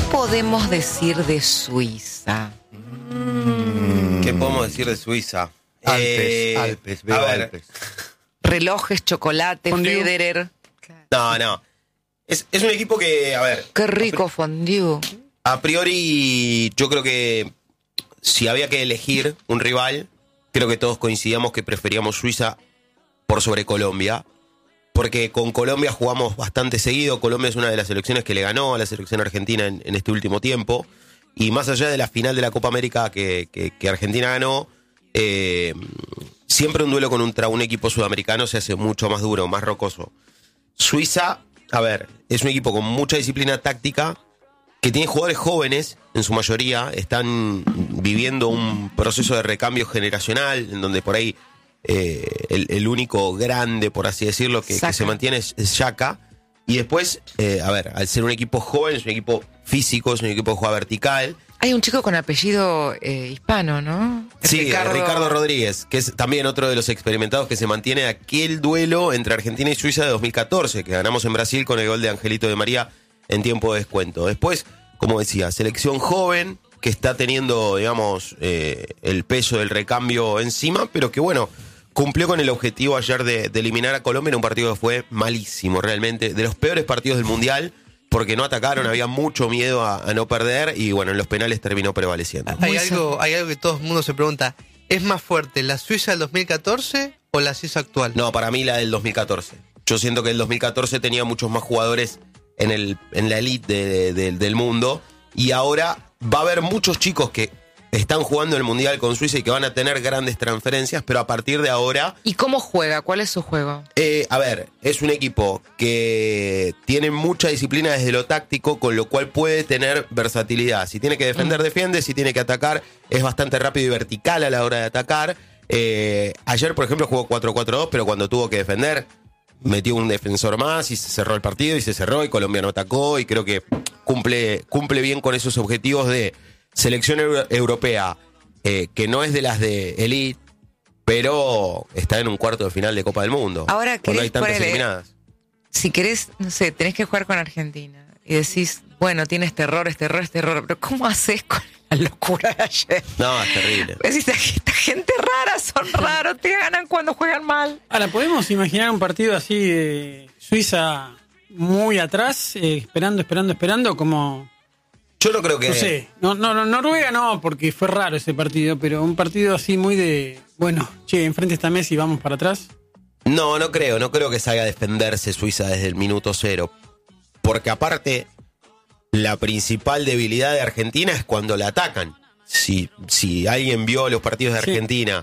podemos decir de Suiza? ¿Qué podemos decir de Suiza? Alpes, veo Alpes. Relojes, chocolate, Fondue. Federer. No. Es un equipo que, a ver, Qué rico fondue. a priori yo creo que si había que elegir un rival, creo que todos coincidíamos que preferíamos Suiza por sobre Colombia, porque con Colombia jugamos bastante seguido. Colombia es una de las selecciones que le ganó a la selección argentina en este último tiempo, y más allá de la final de la Copa América que Argentina ganó, siempre un duelo contra un equipo sudamericano se hace mucho más duro, más rocoso. Suiza, a ver, es un equipo con mucha disciplina táctica, que tiene jugadores jóvenes, en su mayoría, están viviendo un proceso de recambio generacional, en donde por ahí el único grande, por así decirlo, que se mantiene es Xhaka. Y después, a ver, al ser un equipo joven, es un equipo físico, es un equipo que juega vertical. Hay un chico con apellido hispano, ¿no? Sí, Ricardo Rodríguez, que es también otro de los experimentados que se mantiene aquel duelo entre Argentina y Suiza de 2014, que ganamos en Brasil con el gol de Angelito de María en tiempo de descuento. Después, como decía, selección joven que está teniendo, digamos, el peso del recambio encima, pero que bueno, cumplió con el objetivo ayer de eliminar a Colombia en un partido que fue malísimo, realmente, de los peores partidos del Mundial, porque no atacaron, había mucho miedo a no perder, y bueno, en los penales terminó prevaleciendo. Hay algo que todo el mundo se pregunta, ¿es más fuerte la Suiza del 2014 o la Suiza actual? No, para mí la del 2014. Yo siento que el 2014 tenía muchos más jugadores en la elite del mundo, y ahora va a haber muchos chicos que están jugando el Mundial con Suiza y que van a tener grandes transferencias, pero a partir de ahora... ¿Y cómo juega? ¿Cuál es su juego? A ver, es un equipo que tiene mucha disciplina desde lo táctico, con lo cual puede tener versatilidad. Si tiene que defender, defiende. Si tiene que atacar, es bastante rápido y vertical a la hora de atacar. Ayer, por ejemplo, jugó 4-4-2, pero cuando tuvo que defender, metió un defensor más y se cerró el partido, y se cerró, y Colombia no atacó, y creo que cumple bien con esos objetivos de selección europea, que no es de las de elite, pero está en un cuarto de final de Copa del Mundo. Ahora, cuando hay tantas eliminadas. Si querés, no sé, tenés que jugar con Argentina y decís, bueno, tiene este error, pero ¿cómo haces con la locura de ayer? No, es terrible. Decís, esta gente rara, son raros, te ganan cuando juegan mal. Ahora, ¿podemos imaginar un partido así de Suiza muy atrás, esperando, como... Yo no creo que... No sé, Noruega no, porque fue raro ese partido, pero un partido así muy de... Bueno, enfrente está Messi, vamos para atrás. No creo que salga a defenderse Suiza desde el minuto cero. Porque aparte, la principal debilidad de Argentina es cuando la atacan. Si alguien vio los partidos de Argentina,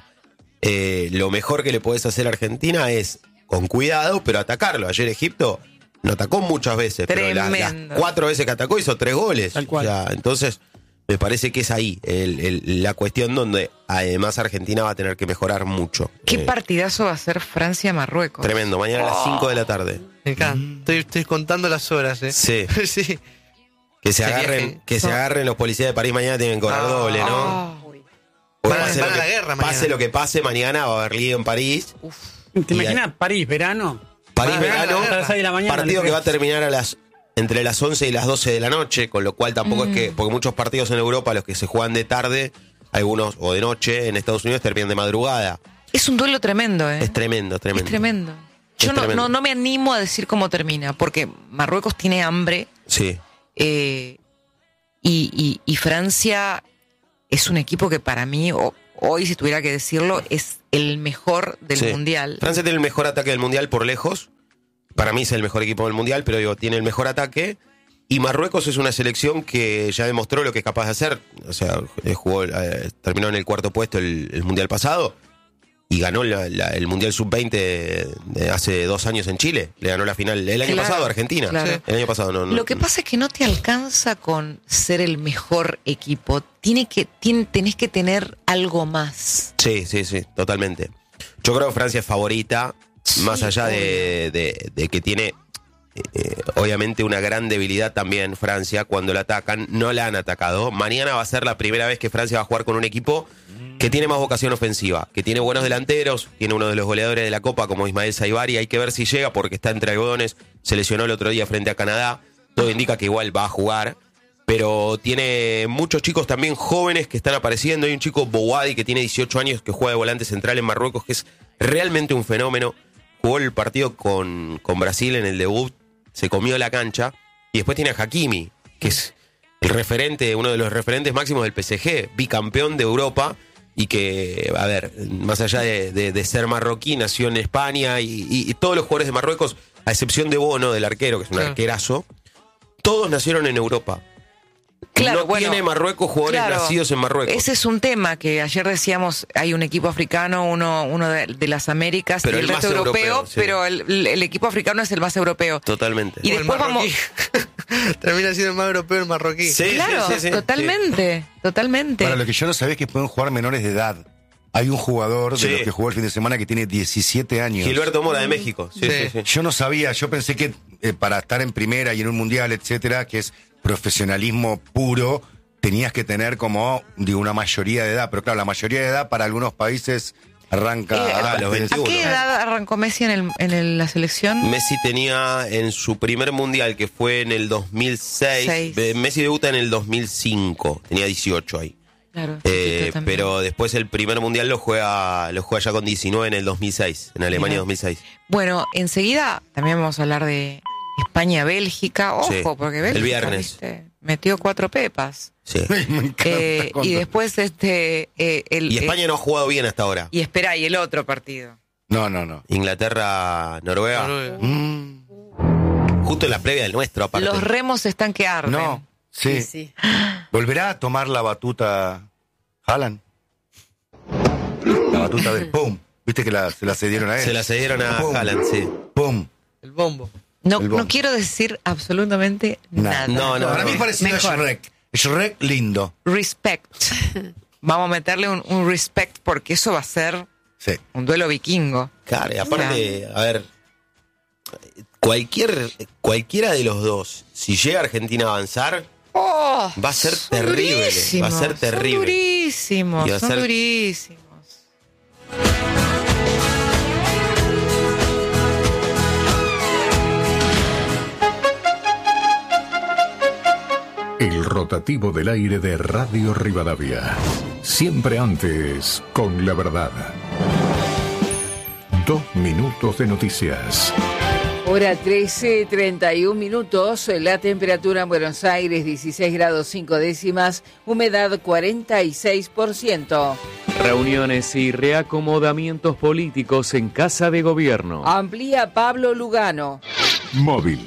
lo mejor que le podés hacer a Argentina es, con cuidado, pero atacarlo. Ayer Egipto no atacó muchas veces, tremendo, pero las 4 veces que atacó hizo 3 goles. Tal cual. O sea, entonces, me parece que es ahí la cuestión donde además Argentina va a tener que mejorar mucho. ¿Qué partidazo va a ser Francia-Marruecos? Tremendo, mañana a las 5 de la tarde. Acá, estoy contando las horas, Sí. Sí. Que se agarren los policías de París mañana, tienen que cobrar doble, ¿no? Van a la guerra mañana. Pase lo que pase, mañana va a haber lío en París. ¿Te imaginas París, verano? París, verano, a las 6 de la mañana, partido que va a terminar entre las 11 y las 12 de la noche, con lo cual tampoco es que, porque muchos partidos en Europa, los que se juegan de tarde, algunos o de noche, en Estados Unidos terminan de madrugada. Es un duelo tremendo, Es tremendo. Es tremendo. Yo no me animo a decir cómo termina, porque Marruecos tiene hambre. Sí. Y Francia es un equipo que para mí, hoy si tuviera que decirlo, es el mejor del Mundial. Francia tiene el mejor ataque del Mundial por lejos. Para mí es el mejor equipo del Mundial, pero digo, tiene el mejor ataque. Y Marruecos es una selección que ya demostró lo que es capaz de hacer. O sea, terminó en el cuarto puesto el Mundial pasado y ganó el Mundial Sub-20 de hace 2 años en Chile. Le ganó la final el año pasado a Argentina. Claro. El año pasado no. Lo que pasa es que no te alcanza con ser el mejor equipo. Tenés que tener algo más. Sí, totalmente. Yo creo que Francia es favorita, más allá de que tiene obviamente una gran debilidad también Francia. Cuando la atacan, no la han atacado. Mañana va a ser la primera vez que Francia va a jugar con un equipo que tiene más vocación ofensiva, que tiene buenos delanteros, tiene uno de los goleadores de la Copa como Ismael Saibari. Hay que ver si llega porque está entre algodones, se lesionó el otro día frente a Canadá. Todo indica que igual va a jugar. pero tiene muchos chicos también jóvenes que están apareciendo. Hay un chico Bouadi que tiene 18 años que juega de volante central en Marruecos, que es realmente un fenómeno. Jugó el partido con Brasil en el debut, se comió la cancha, y después tiene a Hakimi, que es el referente, uno de los referentes máximos del PSG, bicampeón de Europa, y que, a ver, más allá de ser marroquí, nació en España, y todos los jugadores de Marruecos, a excepción de Bono, del arquero, que es un arquerazo, todos nacieron en Europa. Claro, no tiene Marruecos jugadores nacidos en Marruecos. Ese es un tema que ayer decíamos, hay un equipo africano, uno de las Américas, pero y el resto europeo, sí. Pero el equipo africano es el más europeo. Totalmente. Y después vamos... Termina siendo el más europeo el marroquí. Sí, claro, sí. totalmente. Para lo que yo no sabía es que pueden jugar menores de edad. Hay un jugador de los que jugó el fin de semana que tiene 17 años. Gilberto Mora de México. Sí. Yo no sabía, yo pensé que para estar en primera y en un mundial, etcétera, que es profesionalismo puro, tenías que tener como, digo, una mayoría de edad. Pero claro, la mayoría de edad para algunos países arranca a los 21. ¿A qué edad arrancó Messi en la selección? Messi tenía en su primer mundial, que fue en el 2006. Messi debuta en el 2005. Tenía 18 ahí. Claro, pero después el primer mundial lo juega ya con 19 en el 2006, en Alemania 2006. Bueno, enseguida también vamos a hablar de España-Bélgica. Ojo, porque Bélgica, el viernes, ¿viste? Metió 4 pepas. Sí. Me encanta. Y después y España no ha jugado bien hasta ahora. Y espera, y el otro partido. No. Inglaterra-Noruega. Justo en la previa del nuestro, aparte. Los remos están que arden. No, sí. ¿Volverá a tomar la batuta Haaland? La batuta del pum. ¿Viste que se la cedieron a él? Se la cedieron a Haaland, sí. Pum. El bombo. No quiero decir absolutamente nada. No. Para mí es parecido a Shrek. Shrek lindo. Respect. Vamos a meterle un respect porque eso va a ser un duelo vikingo. Claro, y aparte, a ver, cualquiera de los dos, si llega Argentina a avanzar, va a ser terrible. Va a ser terrible. Son durísimos. El rotativo del aire de Radio Rivadavia. Siempre antes, con la verdad. 2 minutos de noticias. Hora 13, 31 minutos. La temperatura en Buenos Aires, 16 grados 5 décimas. Humedad, 46%. Reuniones y reacomodamientos políticos en Casa de Gobierno. Amplía Pablo Lugano. Móvil.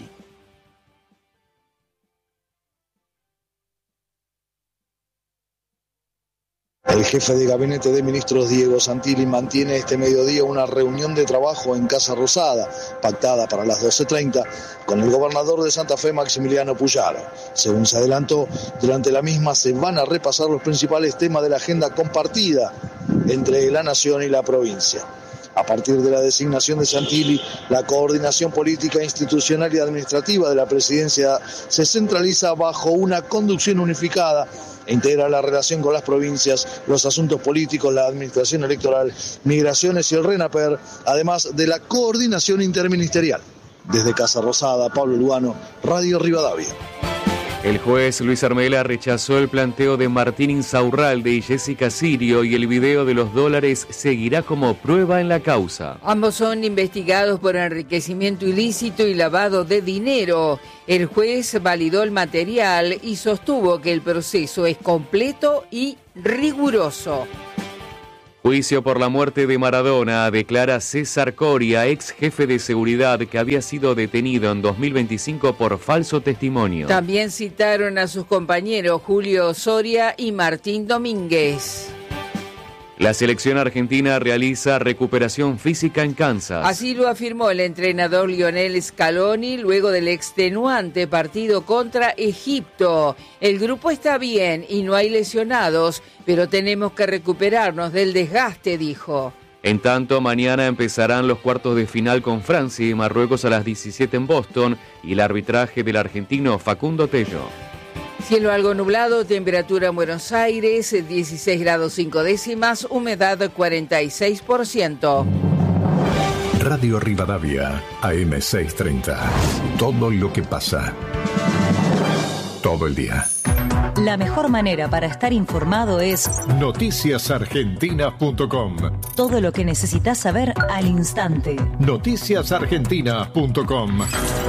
El jefe de gabinete de ministros, Diego Santilli, mantiene este mediodía una reunión de trabajo en Casa Rosada, pactada para las 12:30, con el gobernador de Santa Fe, Maximiliano Puyaro. Según se adelantó, durante la misma se van a repasar los principales temas de la agenda compartida entre la nación y la provincia. A partir de la designación de Santilli, la coordinación política, institucional y administrativa de la presidencia se centraliza bajo una conducción unificada e integra la relación con las provincias, los asuntos políticos, la administración electoral, migraciones y el RENAPER, además de la coordinación interministerial. Desde Casa Rosada, Pablo Lugano, Radio Rivadavia. El juez Luis Armela rechazó el planteo de Martín Insaurralde y Jessica Sirio y el video de los dólares seguirá como prueba en la causa. Ambos son investigados por enriquecimiento ilícito y lavado de dinero. El juez validó el material y sostuvo que el proceso es completo y riguroso. Juicio por la muerte de Maradona, declara César Coria, ex jefe de seguridad que había sido detenido en 2025 por falso testimonio. También citaron a sus compañeros Julio Soria y Martín Domínguez. La selección argentina realiza recuperación física en Kansas. Así lo afirmó el entrenador Lionel Scaloni luego del extenuante partido contra Egipto. El grupo está bien y no hay lesionados, pero tenemos que recuperarnos del desgaste, dijo. En tanto, mañana empezarán los cuartos de final con Francia y Marruecos a las 17 en Boston y el arbitraje del argentino Facundo Tello. Cielo algo nublado, temperatura en Buenos Aires, 16 grados 5 décimas, humedad 46%. Radio Rivadavia, AM630. Todo lo que pasa. Todo el día. La mejor manera para estar informado es noticiasargentinas.com. todo lo que necesitas saber al instante. noticiasargentinas.com.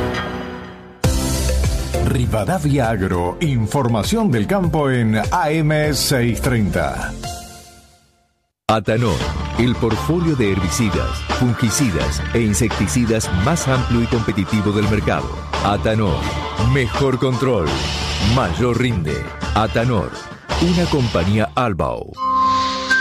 Rivadavia Agro, información del campo en AM630. Atanor, el portfolio de herbicidas, fungicidas e insecticidas más amplio y competitivo del mercado. Atanor, mejor control, mayor rinde. Atanor, una compañía Albao.